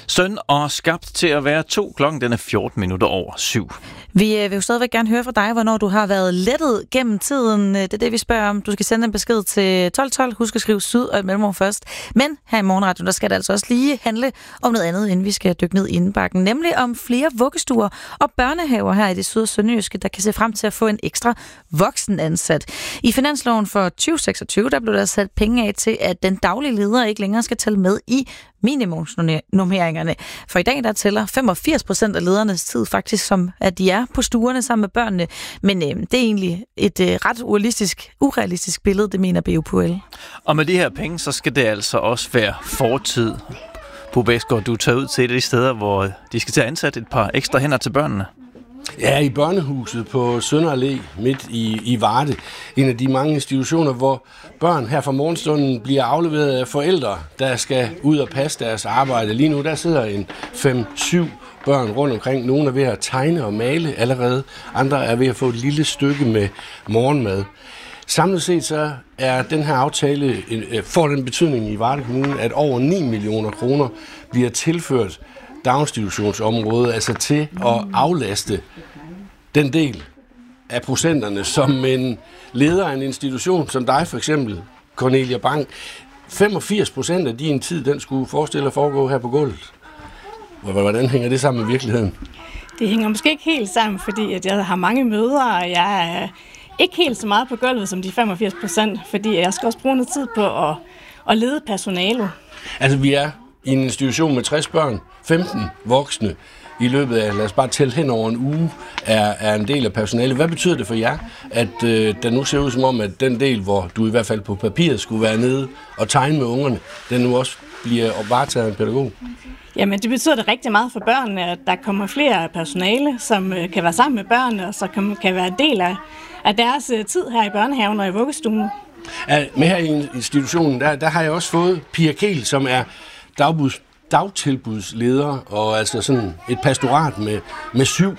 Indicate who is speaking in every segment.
Speaker 1: Søn og skabt til at være 2. Klokken den er 14 minutter over 7.
Speaker 2: Vi vil jo stadigvæk gerne høre fra dig, hvornår du har været lettet gennem tiden. Det er det, vi spørger om. Du skal sende en besked til 1212. Husk at skrive syd og et mellemrum først. Men her i Morgenradioen, der skal det altså også lige handle om noget andet, inden vi skal dykke ned i indbakken. Nemlig om flere vuggestuer og børnehaver her i det syd- og sønderjyske, der kan se frem til at få en ekstra voksenansat. I finansloven for 2026, der blev der sat penge af til, at den daglige leder ikke længere skal tælle med i minimumsnormeringerne. For i dag der tæller 85% af ledernes tid faktisk som, at de er på stuerne sammen med børnene. Men det er egentlig et ret urealistisk billede, det mener BUPL.
Speaker 1: Og med de her penge, så skal det altså også være fortid. Bo Bæksgaard, du tager ud til et af de steder, hvor de skal til at ansætte et par ekstra hænder til børnene.
Speaker 3: Ja, i børnehuset på Sønder Allé midt i Varde. En af de mange institutioner, hvor børn her fra morgenstunden bliver afleveret af forældre, der skal ud og passe deres arbejde. Lige nu der sidder en 5-7 børn rundt omkring. Nogle er ved at tegne og male allerede. Andre er ved at få et lille stykke med morgenmad. Samlet set så er den her aftale, får den betydning i Varde Kommune, at over 9 millioner kroner bliver tilført daginstitutionsområdet, altså til at aflaste den del af procenterne, som en leder af en institution, som dig for eksempel, Cornelia Bang, 85% af din tid, den skulle forestille at foregå her på gulvet. Hvordan hænger det sammen med virkeligheden?
Speaker 4: Det hænger måske ikke helt sammen, fordi at jeg har mange møder, og jeg er ikke helt så meget på gulvet som de 85%, fordi jeg skal også bruge noget tid på at lede personalet. Altså vi er i en institution med 60 børn, 15 voksne i løbet af, lad os bare tælle hen over en uge, er en del af personalet. Hvad betyder det for jer, at der nu ser ud som om, at den del, hvor du i hvert fald på papiret skulle være nede og tegne med ungerne, den nu også bliver varetaget af en pædagog? Jamen det betyder det rigtig meget for børnene, at der kommer flere personale, som kan være sammen med børnene, og så kan være en del af deres tid her i børnehaven og i vuggestuen. Med her i institutionen, der har jeg også fået Pia Kehl, som er dagtilbudsleder, og altså sådan et pastorat med 7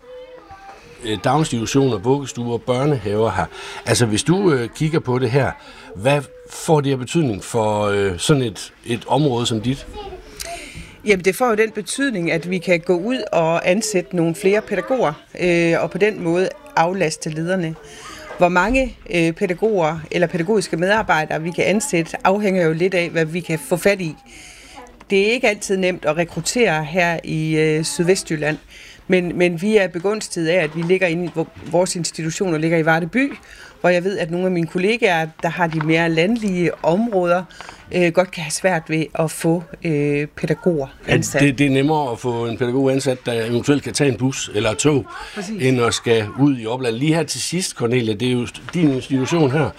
Speaker 4: daginstitutioner, vuggestuer og børnehaver her. Altså hvis du kigger på det her, hvad får det her betydning for sådan et område som dit?
Speaker 5: Jamen det får jo den betydning, at vi kan gå ud og ansætte nogle flere pædagoger, og på den måde aflaste lederne. Hvor mange pædagoger eller pædagogiske medarbejdere vi kan ansætte, afhænger jo lidt af, hvad vi kan få fat i. Det er ikke altid nemt at rekruttere her i Sydvestjylland, men vi er begunstiget af, at vi ligger inde i vores institutioner ligger i Varde by, hvor jeg ved, at nogle af mine kollegaer, der har de mere landlige områder, godt kan have svært ved at få pædagoger ansat. Det er nemmere at få en pædagog ansat, der eventuelt kan tage en bus eller et tog, end at skal ud i oplandet. Lige her til sidst, Cornelia, det er jo din institution her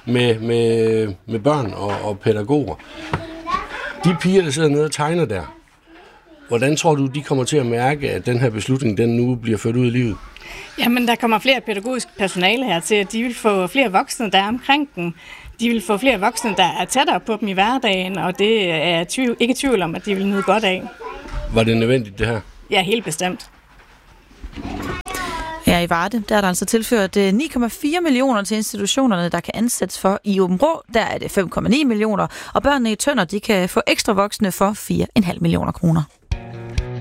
Speaker 5: med børn og pædagoger. De piger, der sidder nede og tegner der, hvordan tror du, de kommer til at mærke, at den her beslutning, den nu bliver ført ud i livet? Jamen, der kommer flere pædagogisk personale her til, at de vil få flere voksne, der er omkring dem. De vil få flere voksne, der er tættere på dem i hverdagen, og det er jeg ikke tvivl om, at de vil nyde godt af. Var det nødvendigt, det her? Ja, helt bestemt.
Speaker 2: Ja, i Varde, der er der altså tilført 9,4 millioner til institutionerne, der kan ansættes for. I Aabenraa, der er det 5,9 millioner, og børnene i Tønder, de kan få ekstra voksne for 4,5 millioner kroner.